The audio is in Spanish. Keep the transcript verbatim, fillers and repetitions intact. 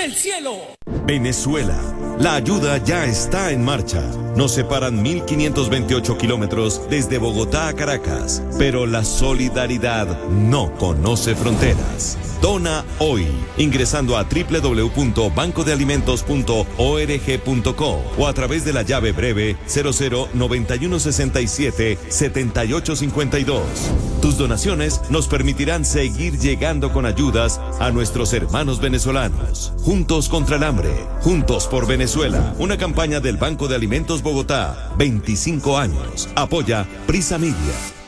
del cielo. Venezuela, la ayuda ya está en marcha. Nos separan mil quinientos veintiocho kilómetros desde Bogotá a Caracas, pero la solidaridad no conoce fronteras. Dona hoy, ingresando a doble u doble u doble u punto banco de alimentos punto org punto co o a través de la llave breve cero cero noventa y uno sesenta y siete setenta y ocho cincuenta y dos. Tus donaciones nos permitirán seguir llegando con ayudas a nuestros hermanos venezolanos. Juntos contra el hambre, juntos por Venezuela. Una campaña del Banco de Alimentos Bogotá. veinticinco años. Apoya Prisa Media.